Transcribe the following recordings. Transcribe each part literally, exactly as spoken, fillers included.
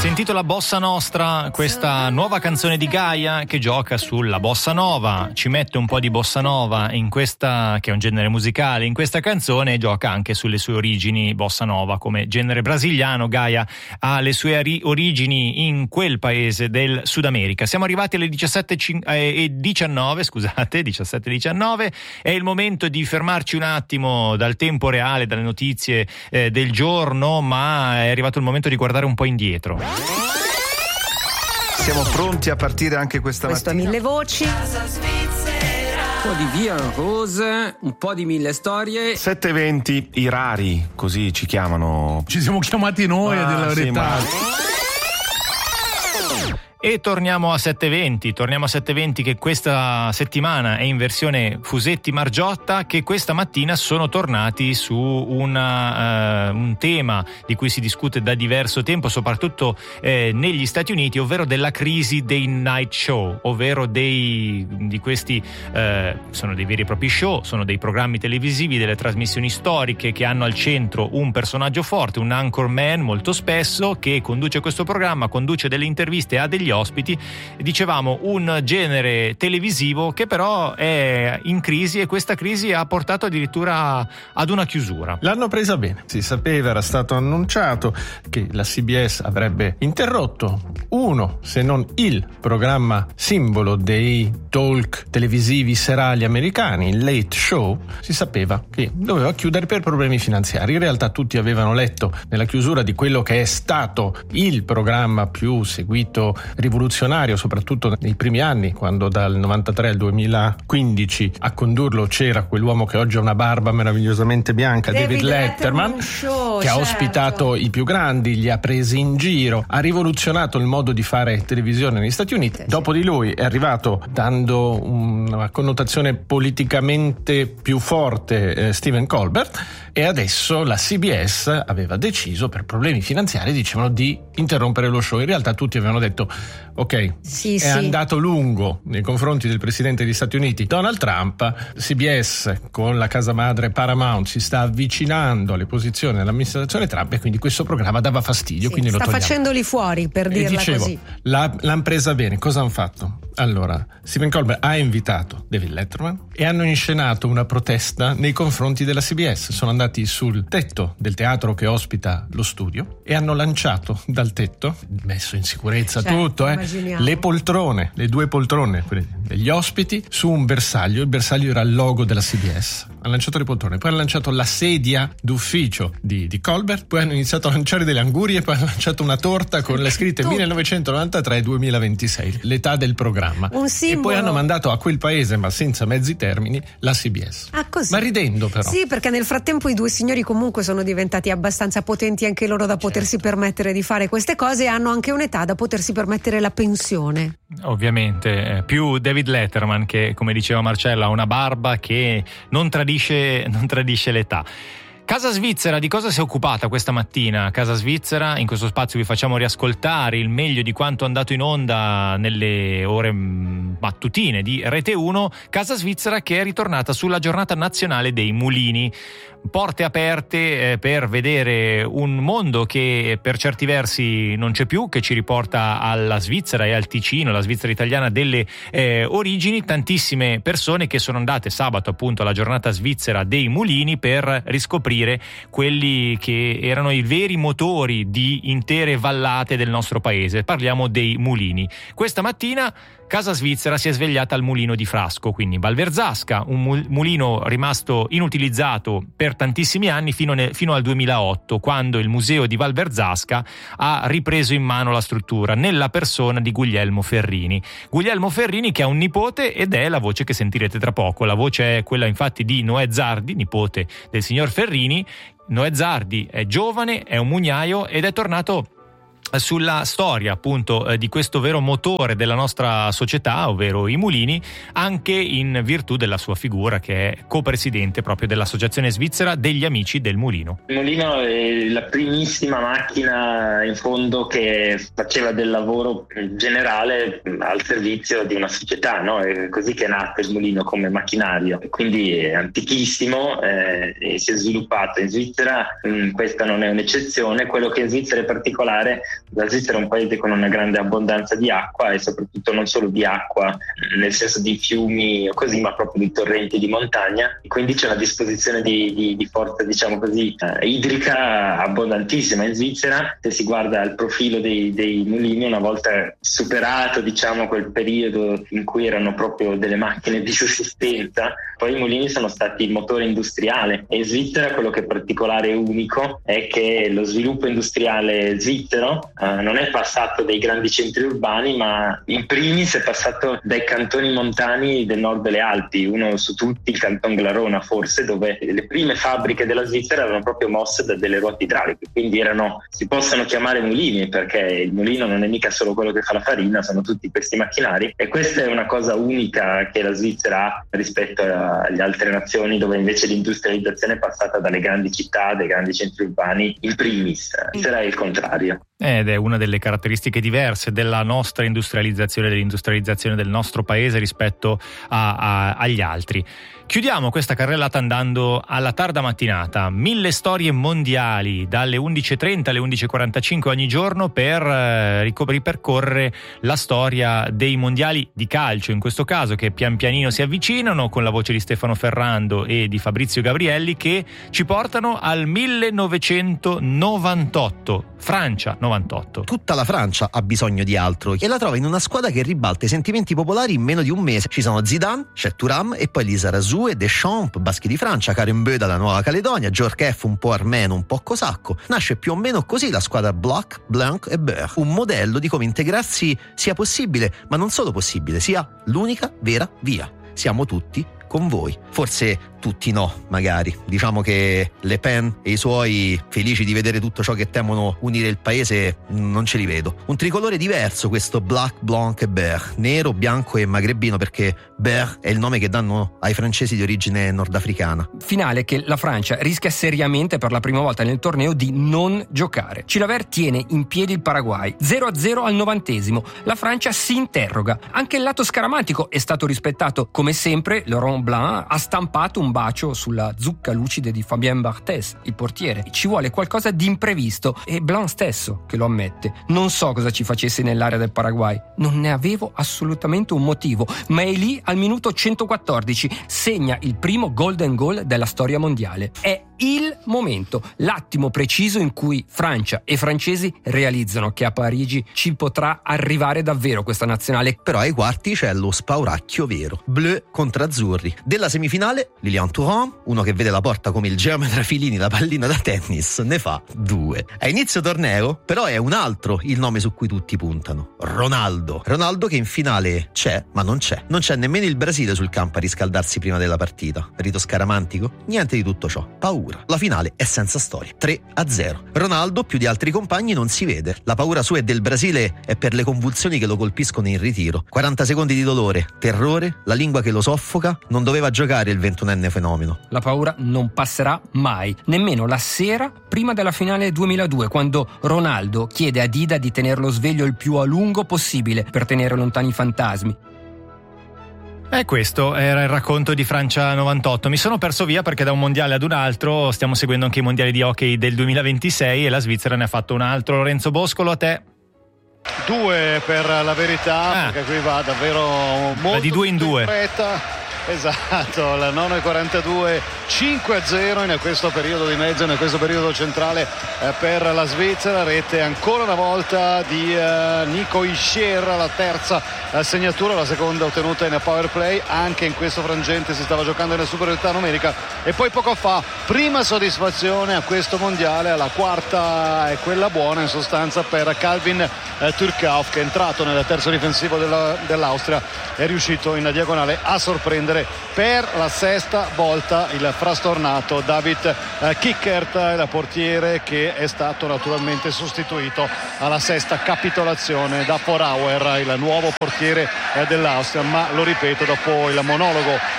Sentito la Bossa Nostra, questa nuova canzone di Gaia che gioca sulla bossa nova, ci mette un po' di bossa nova in questa, che è un genere musicale, in questa canzone, e gioca anche sulle sue origini bossa nova come genere brasiliano. Gaia ha le sue ari- origini in quel paese del Sud America. Siamo arrivati alle diciassette e diciannove, scusate, diciassette e diciannove, è il momento di fermarci un attimo dal tempo reale, dalle notizie eh, del giorno, ma è arrivato il momento di guardare un po' indietro. Siamo pronti a partire anche questa Questo mattina. a mille voci. Un po' di Via Rose, un po' di mille storie. sette venti, i rari, così ci chiamano. Ci siamo chiamati noi, Ah, a dire la sì, verità. ma- E torniamo a sette venti, torniamo a sette venti che questa settimana è in versione Fusetti Margiotta, che questa mattina sono tornati su una, uh, un tema di cui si discute da diverso tempo, soprattutto eh, negli Stati Uniti, ovvero della crisi dei night show, ovvero dei, di questi, eh, sono dei veri e propri show, sono dei programmi televisivi, delle trasmissioni storiche che hanno al centro un personaggio forte, un anchorman molto spesso, che conduce questo programma, conduce delle interviste a degli ospiti. Dicevamo un genere televisivo che però è in crisi, e questa crisi ha portato addirittura ad una chiusura. L'hanno presa bene, si sapeva, era stato annunciato che la C B S avrebbe interrotto uno, se non il programma simbolo dei talk televisivi serali americani, il Late Show. Si sapeva che doveva chiudere per problemi finanziari. In realtà tutti avevano letto nella chiusura di quello che è stato il programma più seguito, rivoluzionario, soprattutto nei primi anni, quando dal novantatré al duemilaquindici a condurlo c'era quell'uomo che oggi ha una barba meravigliosamente bianca, David, David Letterman, Letterman Show, che certo. ha ospitato i più grandi, li ha presi in giro, ha rivoluzionato il modo di fare televisione negli Stati Uniti. Sì, Dopo sì. di lui è arrivato, dando una connotazione politicamente più forte, eh, Stephen Colbert, e adesso la C B S aveva deciso, per problemi finanziari, dicevano, di interrompere lo show. In realtà tutti avevano detto ok, sì, è sì. andato lungo nei confronti del presidente degli Stati Uniti Donald Trump. C B S con la casa madre Paramount si sta avvicinando alle posizioni dell'amministrazione Trump, e quindi questo programma dava fastidio, sì, quindi lo sta togliamo. facendoli fuori, per dirla e dicevo, così. La, l'hanno presa bene. Cosa hanno fatto? Allora, Stephen Colbert ha invitato David Letterman e hanno inscenato una protesta nei confronti della C B S. Sono andati sul tetto del teatro che ospita lo studio e hanno lanciato dal tetto, messo in sicurezza certo, tutto, eh, le poltrone, le due poltrone, quelle degli ospiti, su un bersaglio. Il bersaglio era il logo della C B S. Hanno lanciato le poltrone, poi hanno lanciato la sedia d'ufficio di, di Colbert, poi hanno iniziato a lanciare delle angurie, poi hanno lanciato una torta con le scritte millenovecentonovantatré duemilaventisei, l'età del programma. Un simbolo. E poi hanno mandato a quel paese, ma senza mezzi termini, la C B S. Ah, così. Ma ridendo, però. Sì, perché nel frattempo i due signori comunque sono diventati abbastanza potenti anche loro da potersi certo. permettere di fare queste cose, e hanno anche un'età da potersi permettere la pensione. Ovviamente, eh, più David Letterman, che, come diceva Marcella, ha una barba che non tradisce, non tradisce l'età. Casa Svizzera, di cosa si è occupata questa mattina? Casa Svizzera, in questo spazio vi facciamo riascoltare il meglio di quanto è andato in onda nelle ore mattutine di Rete uno. Casa Svizzera che è ritornata sulla giornata nazionale dei mulini. Porte aperte eh, per vedere un mondo che per certi versi non c'è più, che ci riporta alla Svizzera e al Ticino, la Svizzera italiana delle eh, origini. Tantissime persone che sono andate sabato appunto alla giornata svizzera dei mulini per riscoprire quelli che erano i veri motori di intere vallate del nostro paese. Parliamo dei mulini. Questa mattina Casa Svizzera si è svegliata al mulino di Frasco, quindi Val Verzasca, un mulino rimasto inutilizzato per tantissimi anni fino, ne, fino al duemilaotto, quando il museo di Val Verzasca ha ripreso in mano la struttura nella persona di Guglielmo Ferrini. Guglielmo Ferrini che ha un nipote ed è la voce che sentirete tra poco. La voce è quella infatti di Noè Zardi, nipote del signor Ferrini. Noè Zardi è giovane, è un mugnaio ed è tornato sulla storia appunto eh, di questo vero motore della nostra società, ovvero i mulini, anche in virtù della sua figura, che è copresidente proprio dell'Associazione Svizzera degli Amici del Mulino. Il mulino è la primissima macchina in fondo che faceva del lavoro generale al servizio di una società, no? È così che nacque il mulino come macchinario, quindi è antichissimo eh, e si è sviluppato in Svizzera. Mh, questa non è un'eccezione. Quello che in Svizzera è particolare La Svizzera è un paese con una grande abbondanza di acqua e soprattutto non solo di acqua, nel senso di fiumi o così, ma proprio di torrenti di montagna, e quindi c'è una disposizione di, di, di forza, diciamo così, eh, idrica abbondantissima in Svizzera. Se si guarda il profilo dei, dei mulini, una volta superato, diciamo, quel periodo in cui erano proprio delle macchine di sussistenza, poi i mulini sono stati il motore industriale. E in Svizzera quello che è particolare e unico è che lo sviluppo industriale svizzero eh, non è passato dai grandi centri urbani, ma in primis è passato dai cantoni montani del nord delle Alpi, uno su tutti il canton Glarona forse, dove le prime fabbriche della Svizzera erano proprio mosse da delle ruote idrauliche, quindi erano, si possono chiamare mulini, perché il mulino non è mica solo quello che fa la farina, sono tutti questi macchinari, e questa è una cosa unica che la Svizzera ha rispetto alle altre nazioni, dove invece l'industrializzazione è passata dalle grandi città, dai grandi centri urbani in primis. Sarà il contrario. Ed è una delle caratteristiche diverse della nostra industrializzazione, dell'industrializzazione del nostro paese rispetto a, a, agli altri. Chiudiamo questa carrellata andando alla tarda mattinata. Mille storie mondiali dalle undici e trenta alle undici e quarantacinque ogni giorno per eh, ripercorrere la storia dei mondiali di calcio, in questo caso, che pian pianino si avvicinano, con la voce di Stefano Ferrando e di Fabrizio Gabrielli, che ci portano al millenovecentonovantotto, Francia novantotto. Tutta la Francia ha bisogno di altro e la trova in una squadra che ribalta i sentimenti popolari in meno di un mese. Ci sono Zidane, c'è Thuram e poi Lisa Razou, Deschamps, baschi di Francia, Karen Beu dalla Nuova Caledonia, Djorkaeff un po' armeno, un po' cosacco. Nasce più o meno così la squadra Black, Blanc e Beur, un modello di come integrarsi sia possibile, ma non solo possibile, sia l'unica vera via. Siamo tutti con voi. Forse tutti no, magari. Diciamo che Le Pen e i suoi, felici di vedere tutto ciò che temono unire il paese, non ce li vedo. Un tricolore diverso questo Black, Blanc e Beur, nero, bianco e magrebino, perché Beur è il nome che danno ai francesi di origine nordafricana. Finale che la Francia rischia seriamente per la prima volta nel torneo di non giocare. Chilavert tiene in piedi il Paraguay, zero a zero al novantesimo. La Francia si interroga. Anche il lato scaramantico è stato rispettato. Come sempre, Laurent Blanc ha stampato un bacio sulla zucca lucide di Fabien Barthez, il portiere. Ci vuole qualcosa di imprevisto, e Blanc stesso che lo ammette. Non so cosa ci facesse nell'area del Paraguay, non ne avevo assolutamente un motivo, ma è lì al minuto centoquattordici, segna il primo golden goal della storia mondiale. È il momento, l'attimo preciso in cui Francia e francesi realizzano che a Parigi ci potrà arrivare davvero questa nazionale. Però ai quarti c'è lo spauracchio vero, bleu contro azzurri. Della semifinale Lilian Thuram, uno che vede la porta come il geometra Filini la pallina da tennis, ne fa due. A inizio torneo però è un altro il nome su cui tutti puntano: Ronaldo. Ronaldo che in finale c'è, ma non c'è. Non c'è nemmeno il Brasile sul campo a riscaldarsi prima della partita. Rito scaramantico? Niente di tutto ciò. Paura. La finale è senza storia, tre a zero. Ronaldo più di altri compagni non si vede. La paura sua e del Brasile è per le convulsioni che lo colpiscono in ritiro. quaranta secondi di dolore, terrore, la lingua che lo soffoca. Non doveva giocare il ventunenne fenomeno. La paura non passerà mai, nemmeno la sera prima della finale duemiladue, quando Ronaldo chiede a Dida di tenerlo sveglio il più a lungo possibile per tenere lontani i fantasmi. E questo era il racconto di Francia novantotto. Mi sono perso via perché da un mondiale ad un altro stiamo seguendo anche i mondiali di hockey del duemilaventisei e la Svizzera ne ha fatto un altro. Lorenzo Boscolo, a te. Due per la verità, ah. perché qui va davvero molto va di due in due. In fretta. Esatto, la nove e quarantadue, cinque a zero in questo periodo di mezzo, in questo periodo centrale eh, per la Svizzera. Rete ancora una volta di eh, Nico Hischier, la terza eh, segnatura, la seconda ottenuta in power play. Anche in questo frangente si stava giocando in superiorità numerica, e poi poco fa prima soddisfazione a questo mondiale, la quarta è quella buona in sostanza per Calvin eh, Turcauf, che è entrato nel terzo difensivo della, dell'Austria, è riuscito in diagonale a sorprendere per la sesta volta il frastornato David eh, Kickert, il portiere, che è stato naturalmente sostituito alla sesta capitolazione da Vorauer, il nuovo portiere eh, dell'Austria. Ma lo ripeto, dopo il monologo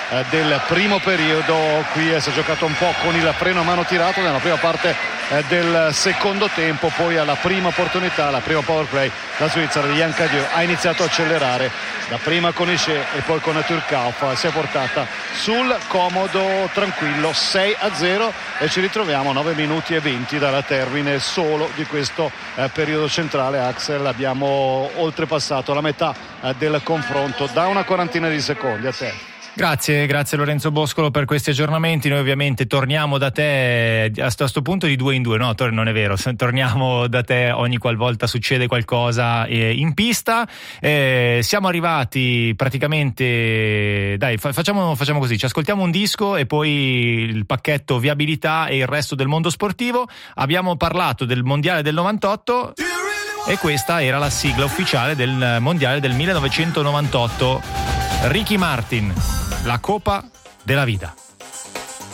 eh, del primo periodo. Qui eh, si è giocato un po' con il freno a mano tirato nella prima parte eh, del secondo tempo, poi alla prima opportunità, la prima power play, la Svizzera di Jan Cadieu ha iniziato a accelerare, da prima con Ishe e poi con Turkauf, si è portata sul comodo tranquillo sei a zero e ci ritroviamo a nove minuti e venti dalla termine solo di questo eh, periodo centrale. Axel, abbiamo oltrepassato la metà eh, del confronto da una quarantina di secondi. A te. Grazie, grazie Lorenzo Boscolo per questi aggiornamenti. Noi ovviamente torniamo da te a sto punto di due in due, no, non è vero, torniamo da te ogni qualvolta succede qualcosa in pista. Eh, siamo arrivati praticamente, dai, facciamo, facciamo così, ci ascoltiamo un disco e poi il pacchetto viabilità e il resto del mondo sportivo. Abbiamo parlato del mondiale del novantotto e questa era la sigla ufficiale del mondiale del millenovecentonovantotto. Ricky Martin, la Copa della Vida.